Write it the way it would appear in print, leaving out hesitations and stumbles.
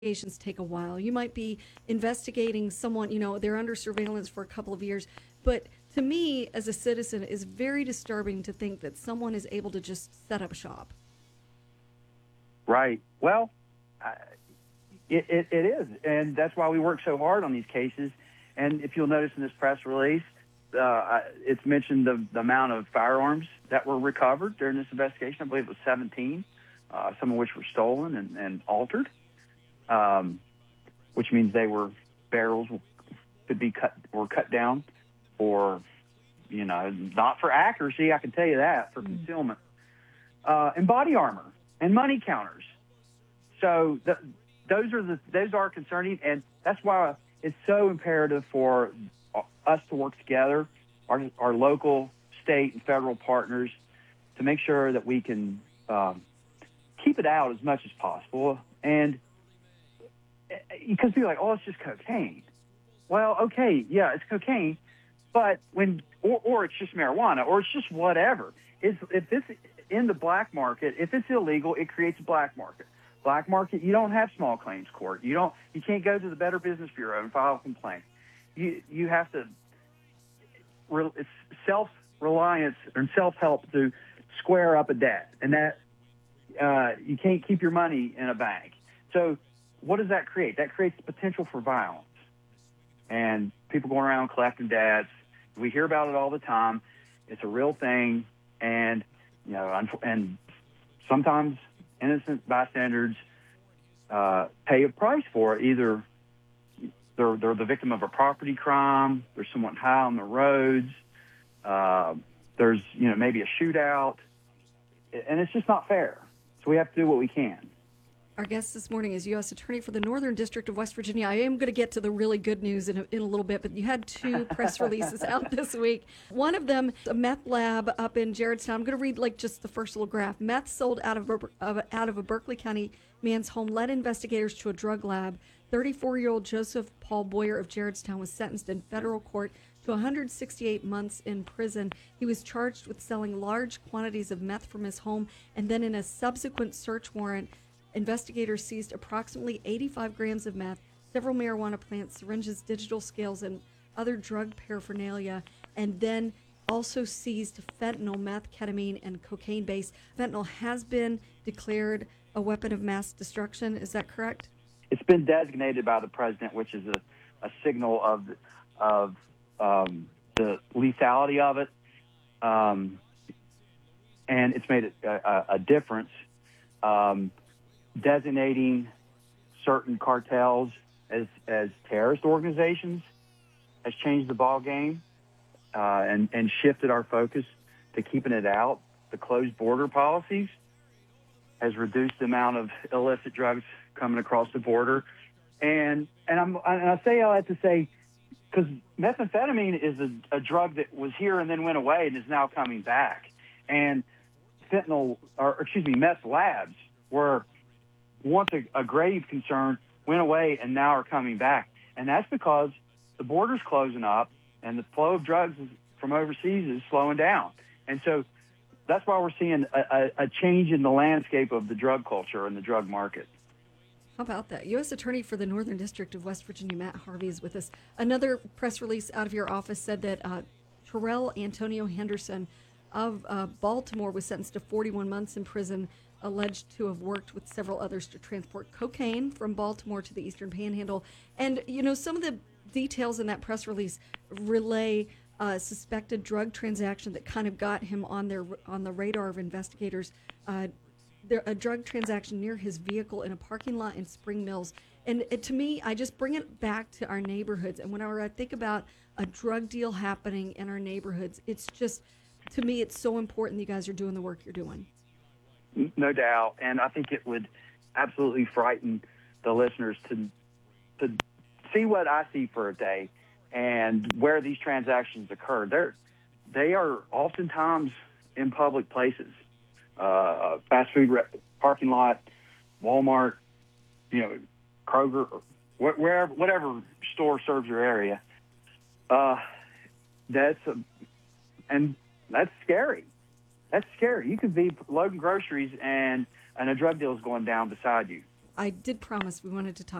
investigations take a while. You might be investigating someone, they're under surveillance for a couple of years. But to me, as a citizen, it's very disturbing to think that someone is able to just set up shop. Right. Well, it is. And that's why we work so hard on these cases. And if you'll notice in this press release, it's mentioned the amount of firearms that were recovered during this investigation. I believe it was 17, some of which were stolen and altered, which means barrels were cut down for, not for accuracy, I can tell you that, for concealment, and body armor and money counters. So those are concerning, and that's why it's so imperative for us to work together, our local, state, and federal partners, to make sure that we can keep it out as much as possible. And because people are like, oh, it's just cocaine. Well, okay, yeah, it's cocaine, but or it's just marijuana, or it's just whatever. If it's in the black market, if it's illegal, it creates a black market. Black market, you don't have small claims court. You can't go to the Better Business Bureau and file a complaint. You have to. It's self-reliance and self-help to square up a debt, and that you can't keep your money in a bank. So what does that create? That creates the potential for violence, and people going around collecting debts. We hear about it all the time. It's a real thing, and and sometimes innocent bystanders pay a price for it. Either they're the victim of a property crime, there's someone high on the roads, there's maybe a shootout, and it's just not fair. So we have to do what we can. Our guest this morning is U.S. Attorney for the Northern District of West Virginia. I am going to get to the really good news in a little bit, but you had two press releases out this week. One of them, a meth lab up in Jaredstown. I'm going to read just the first little graph. Meth sold out of a Berkeley County man's home led investigators to a drug lab. 34-year-old Joseph Paul Boyer of Jaredstown was sentenced in federal court to 168 months in prison. He was charged with selling large quantities of meth from his home, and then in a subsequent search warrant, investigators seized approximately 85 grams of meth, several marijuana plants, syringes, digital scales, and other drug paraphernalia, and then also seized fentanyl, meth, ketamine, and cocaine base. Fentanyl has been declared a weapon of mass destruction. Is that correct? It's been designated by the president, which is a signal of the lethality of it, and it's made a difference. Designating certain cartels as terrorist organizations has changed the ball game and shifted our focus to keeping it out. The closed border policies has reduced the amount of illicit drugs coming across the border, and I say all that to say, because methamphetamine is a drug that was here and then went away and is now coming back, and meth labs were once a grave concern, went away and now are coming back. And that's because the border's closing up and the flow of drugs from overseas is slowing down. And so that's why we're seeing a change in the landscape of the drug culture and the drug market. How about that? U.S. Attorney for the Northern District of West Virginia, Matt Harvey, is with us. Another press release out of your office said that Terrell Antonio Henderson of Baltimore was sentenced to 41 months in prison, alleged to have worked with several others to transport cocaine from Baltimore to the Eastern Panhandle. And, some of the details in that press release relay a suspected drug transaction that kind of got him on the radar of investigators. A drug transaction near his vehicle in a parking lot in Spring Mills. And to me, I just bring it back to our neighborhoods. And whenever I think about a drug deal happening in our neighborhoods, it's just, to me, it's so important that you guys are doing the work you're doing. No doubt, and I think it would absolutely frighten the listeners to see what I see for a day and where these transactions occur. They are oftentimes in public places, fast food parking lot, Walmart, Kroger, whatever store serves your area. That's scary. That's scary. You could be loading groceries and a drug deal is going down beside you. I did promise we wanted to talk